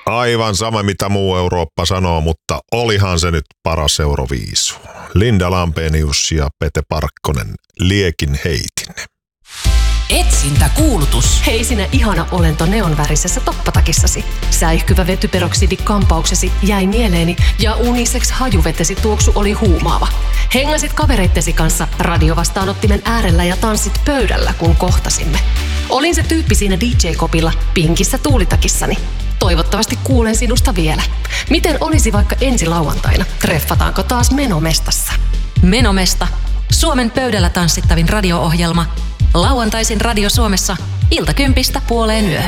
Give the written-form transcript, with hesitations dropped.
Aivan sama mitä muu Eurooppa sanoo, mutta olihan se nyt paras Euroviisu. Linda Lampenius ja Pete Parkkonen, liekin heitin. Etsintäkuulutus. Hei sinä ihana olento neonvärisessä toppatakissasi. Säihkyvä vetyperoksidi-kampauksesi jäi mieleeni ja unisex hajuvetesi tuoksu oli huumaava. Hengasit kavereittesi kanssa radiovastaanottimen äärellä ja tanssit pöydällä, kun kohtasimme. Olin se tyyppi siinä DJ-kopilla pinkissä tuulitakissani. Toivottavasti kuulen sinusta vielä. Miten olisi vaikka ensi lauantaina? Treffataanko taas Menomestassa? Menomesta. Suomen pöydällä tanssittavin radio-ohjelma. Lauantaisin Radio Suomessa 10:00 puoleen yöhön.